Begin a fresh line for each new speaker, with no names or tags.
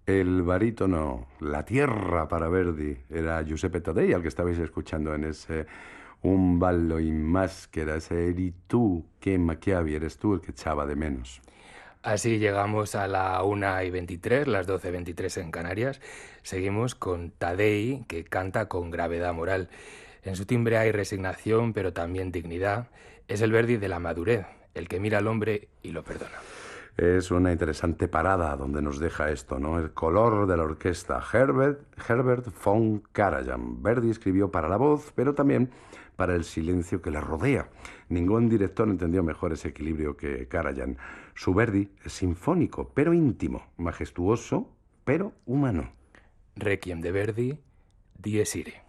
El barítono, la tierra para Verdi, era Giuseppe Taddei, al que estabais escuchando en ese Un ballo in maschera, ese eri tú, que Macchiavi, eres tú el que echaba de menos.
Así llegamos a la 1:23, las 12:23 en Canarias. Seguimos con Tadei, que canta con gravedad moral. En su timbre hay resignación, pero también dignidad. Es el Verdi de la madurez, el que mira al hombre y lo perdona.
Es una interesante parada donde nos deja esto, ¿no? El color de la orquesta. Herbert von Karajan. Verdi escribió para la voz, pero también para el silencio que le rodea. Ningún director entendió mejor ese equilibrio que Karajan. Su Verdi es sinfónico, pero íntimo, majestuoso, pero humano.
Requiem de Verdi, Dies Irae.